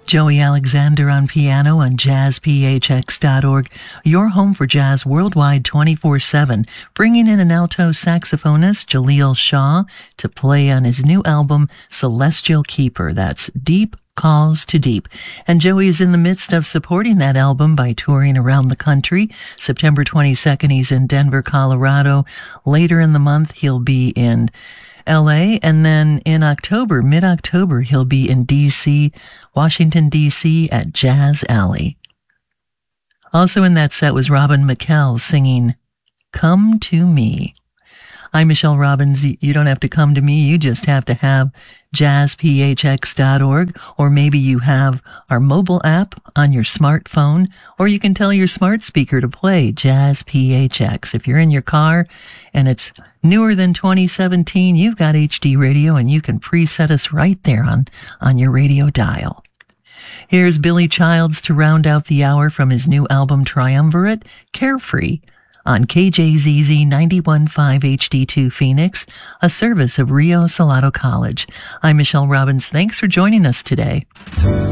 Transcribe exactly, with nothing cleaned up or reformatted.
Joey Alexander on piano on jazz p h x dot org, your home for jazz worldwide twenty-four seven, bringing in an alto saxophonist, Jaleel Shaw, to play on his new album, Celestial Keeper. That's Deep Calls to Deep. And Joey is in the midst of supporting that album by touring around the country. September twenty-second, he's in Denver, Colorado. Later in the month, he'll be in L A, and then in October, mid-October, he'll be in D C, Washington, D C at Jazz Alley. Also in that set was Robin McKell singing Come to Me. I'm Michelle Robbins. You don't have to come to me. You just have to have jazz p h x dot org, or maybe you have our mobile app on your smartphone, or you can tell your smart speaker to play Jazz P H X. If you're in your car and it's newer than twenty seventeen, you've got H D radio and you can preset us right there on, on your radio dial. Here's Billy Childs to round out the hour from his new album Triumvirate, Carefree, on K J Z Z ninety-one point five H D two Phoenix, a service of Rio Salado College. I'm Michelle Robbins. Thanks for joining us today.